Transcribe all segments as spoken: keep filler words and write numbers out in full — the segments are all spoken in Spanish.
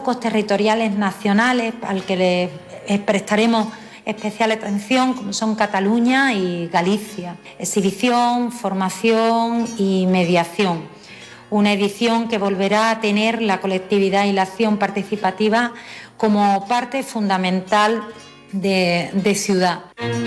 focos territoriales nacionales al que le prestaremos especial atención, como son Cataluña y Galicia. Exhibición, formación y mediación. Una edición que volverá a tener la colectividad y la acción participativa como parte fundamental de, de ciudad.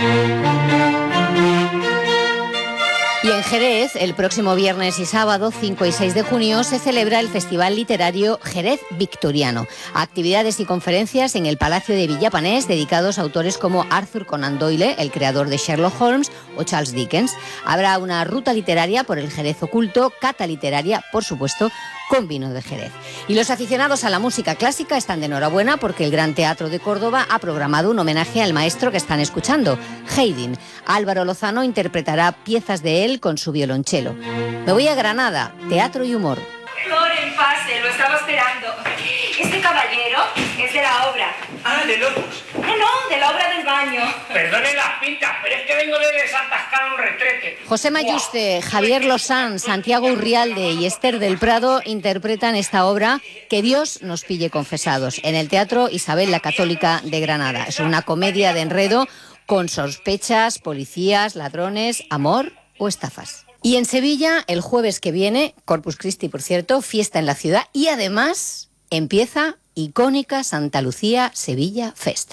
Y en Jerez, el próximo viernes y sábado, cinco y seis de junio, se celebra el Festival Literario Jerez Victoriano. Actividades y conferencias en el Palacio de Villapanés dedicados a autores como Arthur Conan Doyle, el creador de Sherlock Holmes, o Charles Dickens. Habrá una ruta literaria por el Jerez oculto, cata literaria, por supuesto, con vino de Jerez. Y los aficionados a la música clásica están de enhorabuena porque el Gran Teatro de Córdoba ha programado un homenaje al maestro que están escuchando, Haydn. Álvaro Lozano interpretará piezas de él con su violonchelo. Me voy a Granada, teatro y humor. Loren, pase, lo estaba esperando. Este caballero es de la obra. Ah, de Locos. No, no, de la obra del baño. Perdonen las pintas, pero es que vengo de desatascar un retrete. José Mayuste, Javier Lozán, Santiago Urrialde y Esther del Prado interpretan esta obra Que Dios nos pille confesados en el Teatro Isabel la Católica de Granada. Es una comedia de enredo con sospechas, policías, ladrones, amor o estafas. Y en Sevilla, el jueves que viene, Corpus Christi, por cierto, fiesta en la ciudad y además empieza icónica Santa Lucía Sevilla Fest.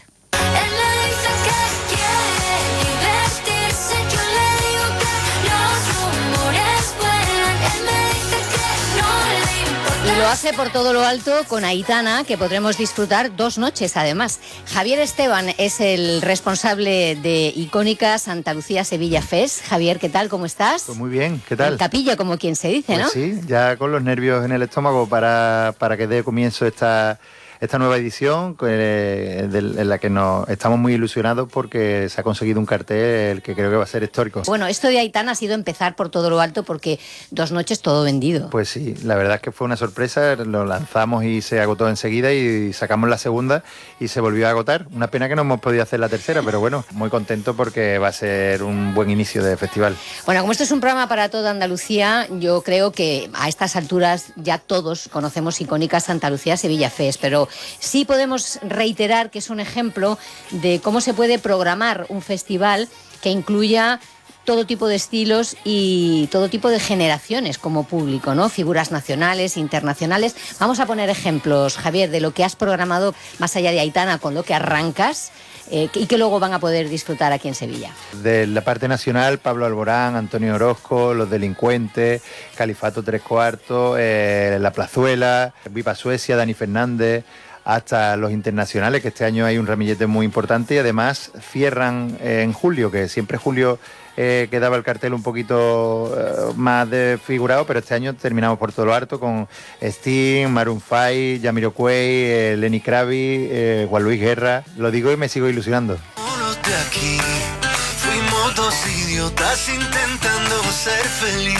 Y lo hace por todo lo alto con Aitana, que podremos disfrutar dos noches además. Javier Esteban es el responsable de icónica Santa Lucía Sevilla Fest. Javier, ¿qué tal? ¿Cómo estás? Pues muy bien, ¿qué tal? En capilla, como quien se dice, pues ¿no? Sí, ya con los nervios en el estómago para, para que dé comienzo esta... esta nueva edición eh, de, en la que nos estamos muy ilusionados porque se ha conseguido un cartel que creo que va a ser histórico. Bueno, esto de Aitana ha sido empezar por todo lo alto porque dos noches todo vendido. Pues sí, la verdad es que fue una sorpresa, lo lanzamos y se agotó enseguida y sacamos la segunda y se volvió a agotar. Una pena que no hemos podido hacer la tercera, pero bueno, muy contento porque va a ser un buen inicio de festival. Bueno, como esto es un programa para toda Andalucía, yo creo que a estas alturas ya todos conocemos icónica Santa Lucía Sevilla Fest, pero sí podemos reiterar que es un ejemplo de cómo se puede programar un festival que incluya todo tipo de estilos y todo tipo de generaciones como público, ¿no? Figuras nacionales, internacionales. Vamos a poner ejemplos, Javier, de lo que has programado más allá de Aitana, con lo que arrancas eh, y que luego van a poder disfrutar aquí en Sevilla. De la parte nacional, Pablo Alborán, Antonio Orozco, Los Delincuentes, Califato Tres Cuartos, eh, La Plazuela, Viva Suecia, Dani Fernández, hasta los internacionales, que este año hay un ramillete muy importante y además cierran eh, en julio, que siempre julio eh, quedaba el cartel un poquito eh, más desfigurado, pero este año terminamos por todo lo alto con Sting, Maroon cinco, Jamiroquai, eh, Lenny Kravitz, eh, Juan Luis Guerra. Lo digo y me sigo ilusionando. De aquí, fuimos dos idiotas intentando ser feliz.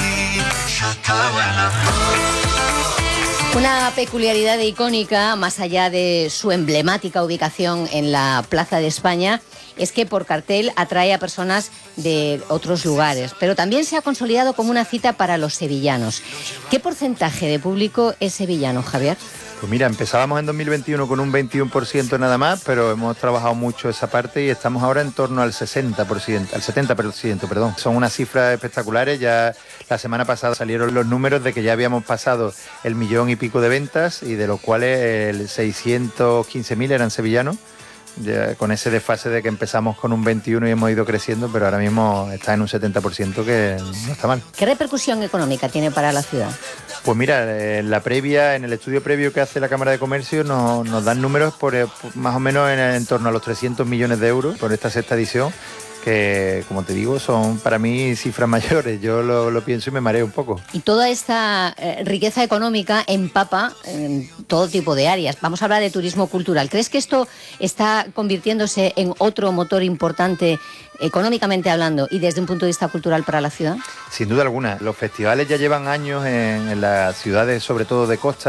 Una peculiaridad icónica, más allá de su emblemática ubicación en la Plaza de España, es que por cartel atrae a personas de otros lugares, pero también se ha consolidado como una cita para los sevillanos. ¿Qué porcentaje de público es sevillano, Javier? Pues mira, empezábamos en dos mil veintiuno con un veintiuno por ciento nada más, pero hemos trabajado mucho esa parte y estamos ahora en torno al sesenta por ciento, al setenta por ciento, perdón. Son unas cifras espectaculares. Ya la semana pasada salieron los números de que ya habíamos pasado el millón y pico de ventas y de los cuales el seiscientos quince mil eran sevillanos. Ya con ese desfase de que empezamos con un veintiuno y hemos ido creciendo, pero ahora mismo está en un setenta por ciento, que no está mal. ¿Qué repercusión económica tiene para la ciudad? Pues mira, en la previa, en el estudio previo que hace la Cámara de Comercio nos, nos dan números por, por más o menos en, en torno a los trescientos millones de euros por esta sexta edición, que, como te digo, son para mí cifras mayores. Yo lo, lo pienso y me mareo un poco. Y toda esta eh, riqueza económica empapa en todo tipo de áreas. Vamos a hablar de turismo cultural. ¿Crees que esto está convirtiéndose en otro motor importante económicamente hablando y desde un punto de vista cultural para la ciudad? Sin duda alguna. Los festivales ya llevan años en, en las ciudades, sobre todo de costa,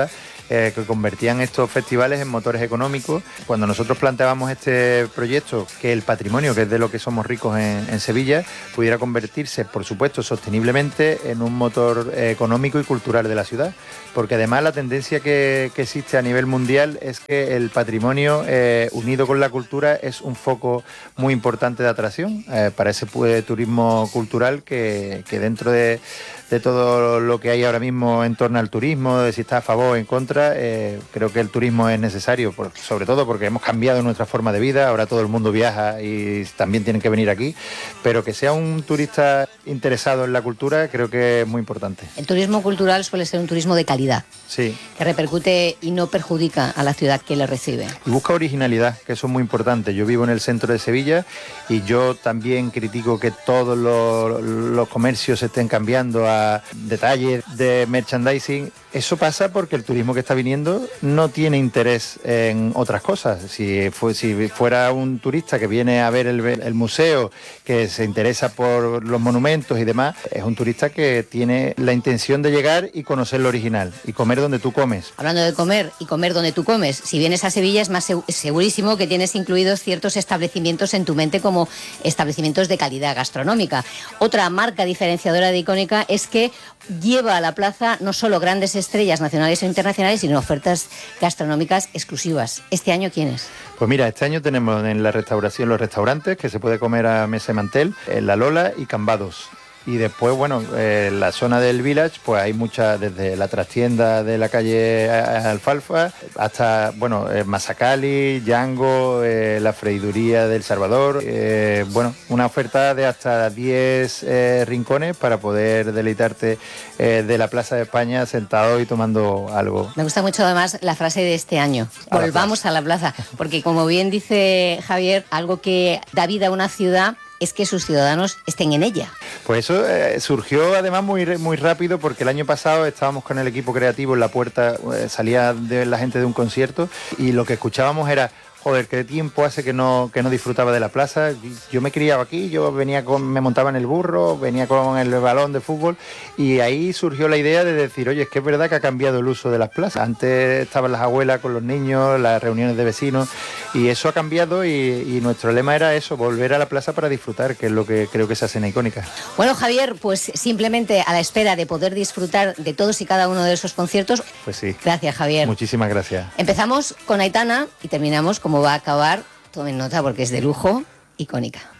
eh, que convertían estos festivales en motores económicos. Cuando nosotros planteábamos este proyecto, que el patrimonio, que es de lo que somos ricos en, en Sevilla, pudiera convertirse, por supuesto, sosteniblemente en un motor eh, económico y cultural de la ciudad, porque además la tendencia que, que existe a nivel mundial es que el patrimonio eh, unido con la cultura es un foco muy importante de atracción eh, para ese pues, turismo cultural que, que dentro de, de todo lo que hay ahora mismo en torno al turismo, de si está a favor o en contra, eh, creo que el turismo es necesario, por, sobre todo porque hemos cambiado nuestra forma de vida, ahora todo el mundo viaja y también tienen que venir aquí, pero que sea un turista interesado en la cultura creo que es muy importante. El turismo cultural suele ser un turismo de calidad, sí, que repercute y no perjudica a la ciudad que le recibe. Y busca originalidad, que eso es muy importante. Yo vivo en el centro de Sevilla y yo también critico que todos los, los comercios se estén cambiando a detalles de merchandising. Eso pasa porque el turismo que está viniendo no tiene interés en otras cosas. Si, fue, si fuera un turista que viene a ver el, el museo, que se interesa por los monumentos y demás, es un turista que tiene la intención de llegar y conocer lo original y comer donde tú comes. Hablando de comer y comer donde tú comes, si vienes a Sevilla es más segurísimo que tienes incluidos ciertos establecimientos en tu mente como establecimientos de calidad gastronómica. Otra marca diferenciadora de Icónica es que lleva a la plaza no solo grandes estrellas nacionales o internacionales, sino ofertas gastronómicas exclusivas. ¿Este año quiénes? Pues mira, este año tenemos en la restauración los restaurantes que se puede comer a mesa y mantel, en La Lola y Cambados. Y después, bueno, eh, en la zona del Village, pues hay muchas, desde la trastienda de la calle Alfalfa hasta, bueno, eh, Masacali, Django, eh, la freiduría del Salvador. Eh, bueno, una oferta de hasta diez eh, rincones para poder deleitarte eh, de la Plaza de España sentado y tomando algo. Me gusta mucho además la frase de este año, A volvamos a la plaza, porque como bien dice Javier, algo que da vida a una ciudad es que sus ciudadanos estén en ella. Pues eso eh, surgió además muy, muy rápido, porque el año pasado estábamos con el equipo creativo en la puerta, eh, salía de la gente de un concierto y lo que escuchábamos era: joder, qué tiempo hace que no, que no disfrutaba de la plaza. Yo me criaba aquí, yo venía con, me montaba en el burro, venía con el balón de fútbol, y ahí surgió la idea de decir, oye, es que es verdad que ha cambiado el uso de las plazas. Antes estaban las abuelas con los niños, las reuniones de vecinos, y eso ha cambiado, y, y nuestro lema era eso, volver a la plaza para disfrutar, que es lo que creo que se hace en Icónica. Bueno, Javier, pues simplemente a la espera de poder disfrutar de todos y cada uno de esos conciertos. Pues sí. Gracias, Javier. Muchísimas gracias. Empezamos con Aitana y terminamos, como va a acabar, tomen nota porque es de lujo, Icónica.